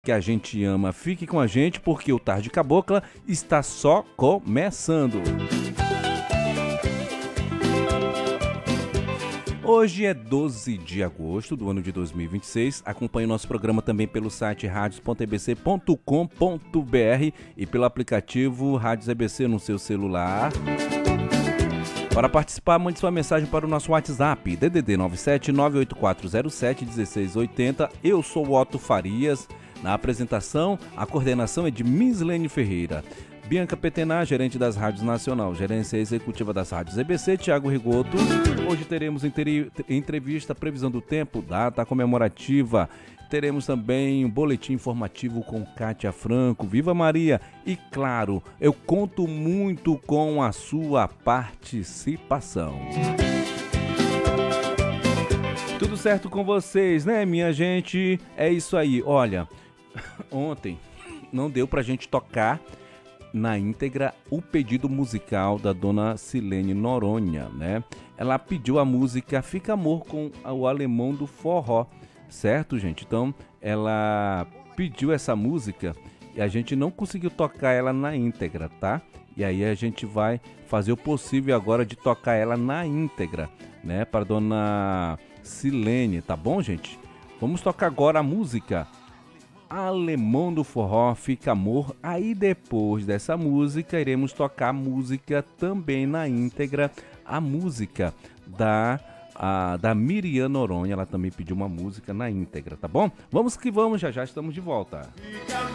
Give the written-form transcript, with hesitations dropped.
que a gente ama. Fique com a gente porque o Tarde Cabocla está só começando. Hoje é 12 de agosto do ano de 2026. Acompanhe o nosso programa também pelo site radios.ebc.com.br e pelo aplicativo Rádios EBC no seu celular. Para participar, mande sua mensagem para o nosso WhatsApp, DDD 97984071680. Eu sou o Otto Farias. Na apresentação, a coordenação é de Mislene Ferreira. Bianca Petená, gerente das Rádios Nacional, gerência executiva das Rádios EBC, Tiago Rigoto. Hoje teremos entrevista, previsão do tempo, data comemorativa. Teremos também um boletim informativo com Kátia Franco. Viva Maria! E claro, eu conto muito com a sua participação. Tudo certo com vocês, né, minha gente? É isso aí. Olha, ontem não deu pra gente tocar na íntegra o pedido musical da dona Silene Noronha, né? Ela pediu a música Fica Amor com o Alemão do Forró, certo, gente? Então, ela pediu essa música e a gente não conseguiu tocar ela na íntegra, tá? E aí a gente vai fazer o possível agora de tocar ela na íntegra, né? Para dona Silene, tá bom, gente? Vamos tocar agora a música Alemão do Forró, Fica Amor. Aí depois dessa música iremos tocar a música também na íntegra, a música da Miriam Noronha. Ela também pediu uma música na íntegra, tá bom? Vamos que vamos, já estamos de volta.